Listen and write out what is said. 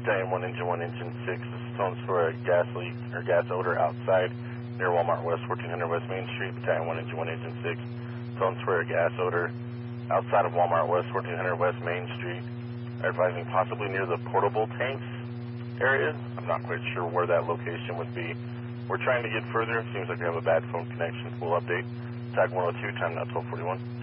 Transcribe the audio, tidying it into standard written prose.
Battalion 1, Engine 1, Engine 6. This is tones for a gas leak or gas odor outside near Walmart West, 1400 West Main Street. Battalion 1, Engine 1, Engine 6. Tones for a gas odor outside of Walmart West, 1400 West Main Street. Advising possibly near the portable tanks area. I'm not quite sure where that location would be. We're trying to get further. Seems like we have a bad phone connection. We'll update. Tag 102, time now 1241.